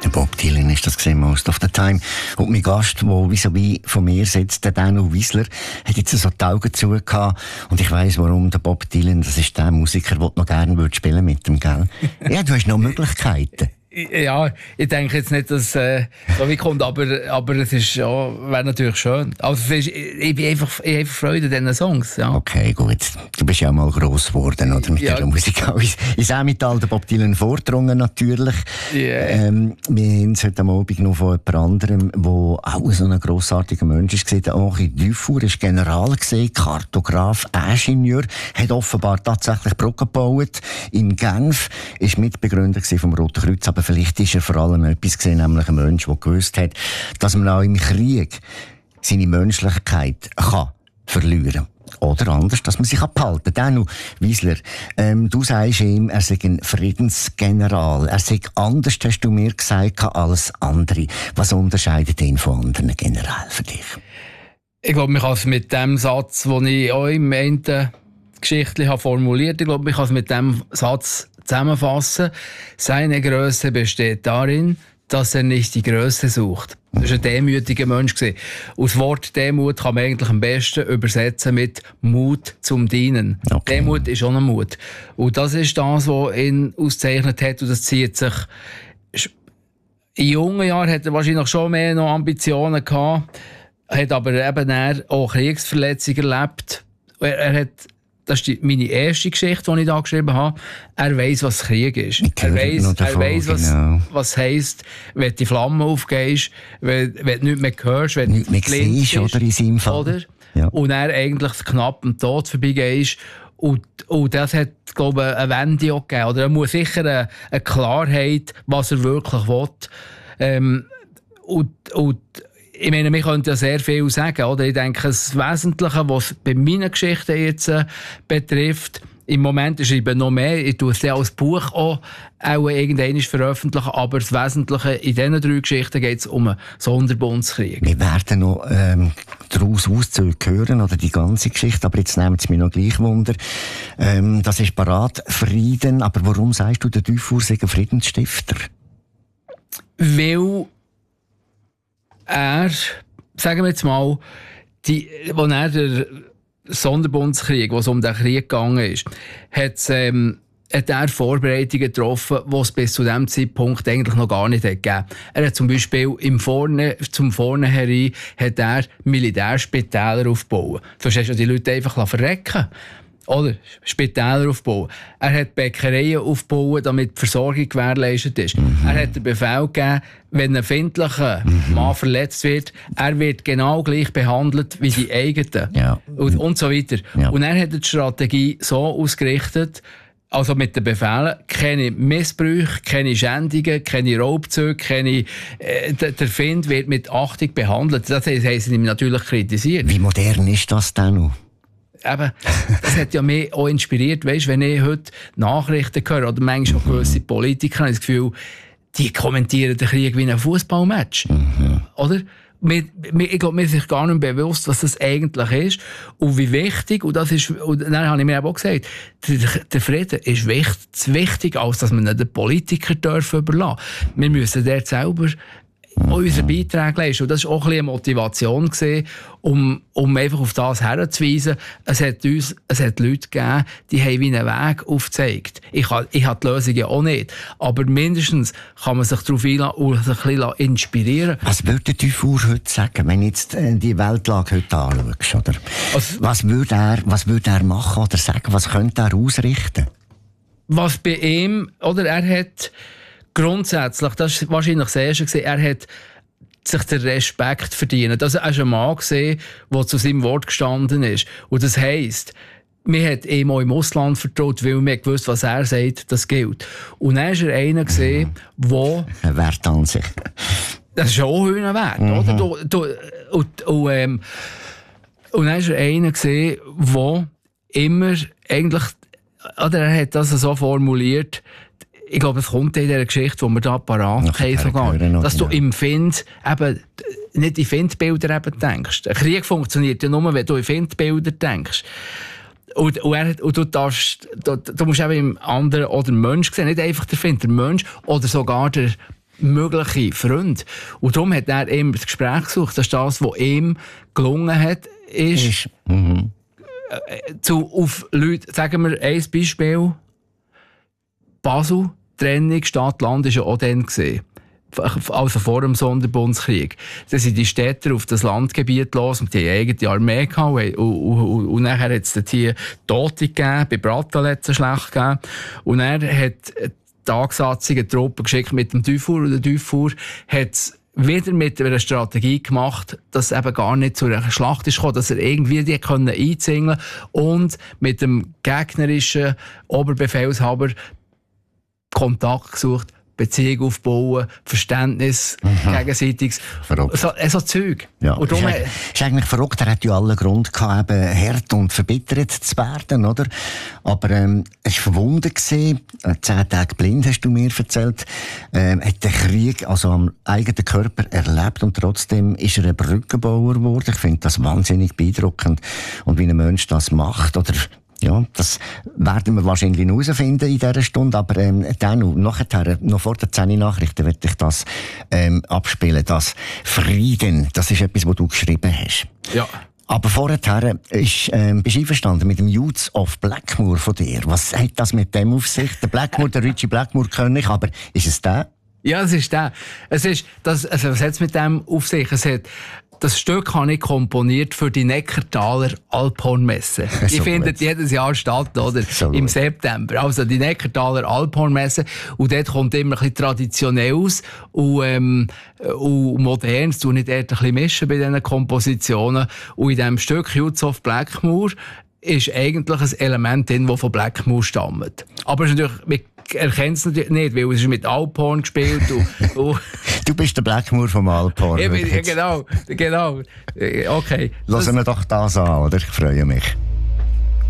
Bob Dylan ist das gesehen, Most of the Time. Und mein Gast, der vis-à-vis von mir sitzt, der Danu Wiesler, hat jetzt so die Augen zu gehabt. Und ich weiss, warum der Bob Dylan, das ist der Musiker, den du noch gerne spielen mit dem, gell? Ja, du hast noch Möglichkeiten. Ja, ich denke jetzt nicht, dass so wie kommt, aber es ist wäre natürlich schön. Also ich bin einfach Freude an diesen Songs. Ja. Okay, gut. Du bist ja mal gross geworden, oder? Mit dieser Musik. Ins Emmental der Bob Dylan vordrungen, natürlich. Yeah. Wir haben es heute Abend noch von jemand anderem, der auch so ein grossartiger Mensch ist, der Henri Dufour ist General gewesen, Kartograf, Ingenieur, hat offenbar tatsächlich Brücken gebaut in Genf, ist Mitbegründer vom Roten Kreuz, aber vielleicht ist er vor allem etwas gesehen, nämlich ein Mensch, der gewusst hat, dass man auch im Krieg seine Menschlichkeit kann verlieren. Oder anders, dass man sich abhalten kann. Danu Wiesler, du sagst ihm, er sei ein Friedensgeneral. Er sei anders, hast du mir gesagt, als andere. Was unterscheidet ihn von anderen Generälen für dich? Ich glaube, man kann es mit dem Satz, den ich auch im Ende geschichtlich formuliert habe, ich glaube, man kann es mit dem Satz zusammenfassen. Seine Größe besteht darin, dass er nicht die Größe sucht. Das war ein demütiger Mensch. Und das Wort Demut kann man eigentlich am besten übersetzen mit Mut zum Dienen. Okay. Demut ist auch ein Mut. Und das ist das, was ihn auszeichnet hat. Und das zieht sich. In jungen Jahren hat er wahrscheinlich schon mehr noch Ambitionen gehabt, hat aber eben auch Kriegsverletzungen erlebt. Er hat, das ist meine erste Geschichte, die ich da geschrieben habe. Er weiss, was Krieg ist. Er weiss, was es heisst, wenn du die Flamme aufgehst, wenn du nichts mehr hörst, wenn du nichts mehr siehst, oder in seinem Fall. Oder? Ja. Und er eigentlich knapp am Tod vorbeigehst. Und das hat, glaube ich, eine Wende auch gegeben. Oder er muss sicher eine Klarheit, was er wirklich will. Ich meine, wir können ja sehr viel sagen, oder? Ich denke, das Wesentliche, was bei meinen Geschichten jetzt betrifft, im Moment ist eben noch mehr, ich tue es ja als Buch auch irgendwann veröffentlichen, aber das Wesentliche in diesen 3 Geschichten geht es um einen Sonderbundskrieg. Wir werden noch daraus Auszüge hören, oder die ganze Geschichte, aber jetzt nehmen es mich noch gleich Wunder. Das ist parat, Frieden, aber warum sagst du, der Dufour sei ein Friedensstifter? Weil er, sagen wir jetzt mal, als er der Sonderbundskrieg, wo es um den Krieg gegangen ist, hat er Vorbereitungen getroffen, die es bis zu diesem Zeitpunkt eigentlich noch gar nicht gegeben hat. Er hat zum Beispiel zum Vornherein hat er Militärspitäler aufgebaut. Sonst hast du die Leute einfach verrecken. Oder Spitäler aufbauen. Er hat Bäckereien aufgebaut, damit die Versorgung gewährleistet ist. Er hat den Befehl gegeben, wenn ein empfindlicher Mann verletzt wird, er wird genau gleich behandelt wie die eigenen. Ja. Und so weiter. Ja. Und er hat die Strategie so ausgerichtet, also mit den Befehlen, keine Missbrüche, keine Schändungen, keine Raubzüge, der Find wird mit Achtung behandelt. Das haben sie ihm natürlich kritisiert. Wie modern ist das denn noch? Eben, das hat ja mich auch inspiriert, weißt, wenn ich heute Nachrichten höre oder manchmal auch gewisse Politiker, habe ich das Gefühl, die kommentieren den Krieg wie ein Fußballmatch. Oder? Ich glaube, mir ist sich gar nicht bewusst, was das eigentlich ist und wie wichtig, und dann habe ich mir auch gesagt, der Frieden ist wichtig, als dass man den Politiker überlassen dürfen. Wir müssen dort selber unsere Beiträge leisten. Und das war auch ein bisschen eine Motivation gewesen, um einfach auf das herzuweisen. Es hat Leute gegeben, die haben wie einen Weg aufgezeigt. Ich habe die Lösung ja auch nicht. Aber mindestens kann man sich darauf einlassen und sich ein bisschen inspirieren. Was würde Dufour heute sagen, wenn du jetzt die Weltlage heute anschaust? Oder? Was würde er machen oder sagen? Was könnte er ausrichten? Was bei ihm, oder er hat grundsätzlich, das war wahrscheinlich das Erste, er hat sich den Respekt verdient. Das war ein Mann, der zu seinem Wort gestanden ist. Und das heisst, man hat ihm auch im Ausland vertraut, weil man gewusst, was er sagt, das gilt. Und dann war er einer, der... Ein Wert an sich. Das ist auch ein Wert, oder? Und dann war er einer, der immer eigentlich... Oder er hat das so formuliert, ich glaube, es kommt in dieser Geschichte, die wir da parat haben, sogar, dass du im Find eben nicht in Findbilder eben denkst. Ein Krieg funktioniert ja nur, wenn du in Findbilder denkst. Und du musst eben im anderen oder Mensch sehen, nicht einfach der Mensch oder sogar der mögliche Freund. Und darum hat er immer das Gespräch gesucht. Das ist das, was ihm gelungen hat, ist auf Leute, sagen wir ein Beispiel, Basel, Trennung Stadt-Land war ja auch dann gesehen. Also vor dem Sonderbundskrieg. Dann sind die Städter auf das Landgebiet los und die haben eine eigene Armee gehabt. Und nachher hat es hier Tote gegeben, bei Brattal hat es schlecht gegeben. Und er hat die angesatzige Truppen geschickt mit dem Dufour. Und der Dufour hat es wieder mit einer Strategie gemacht, dass es eben gar nicht zu einer Schlacht ist gekommen, dass er irgendwie die einzingeln und mit dem gegnerischen Oberbefehlshaber Kontakt gesucht, Beziehung aufbauen, Verständnis gegenseitiges. So Zeug. Ja. Und darum ist eigentlich verrückt, er hat ja allen Grund gehabt, eben hart und verbittert zu werden, oder? Aber er war verwunden gewesen, 10 Tage blind, hast du mir erzählt, hat den Krieg also am eigenen Körper erlebt und trotzdem ist er ein Brückenbauer geworden. Ich finde das wahnsinnig beeindruckend. Und wie ein Mensch das macht, oder ja, das werden wir wahrscheinlich noch herausfinden in dieser Stunde, aber dann nachher, noch vor der 10 Nachrichten, werde ich das abspielen. Das Frieden, das ist etwas, was du geschrieben hast. Ja. Aber vorher bist du einverstanden mit dem Youths of Blackmoor von dir. Was hat das mit dem auf sich? Der Blackmoor, der Richie Blackmoor kenne ich, aber ist es der? Ja, es ist der. Es ist, was hat es mit dem auf sich? Das Stück habe ich komponiert für die Neckartaler Alphornmesse. Die findet jedes Jahr statt, oder? So im September. Also die Neckartaler Alphornmesse. Und dort kommt immer ein bisschen Traditionelles und Modernes. Du nicht dort ein bisschen mischen bei diesen Kompositionen. Und in diesem Stück Youths of Blackmoor ist eigentlich ein Element drin, das von Blackmoor stammt. Aber es ist natürlich, erkennt es natürlich nicht, weil es ist mit Alphorn gespielt. Und du bist der Blackmoor vom Alphorn. Ja, genau. Okay. Lassen wir doch das an, oder? Ich freue mich.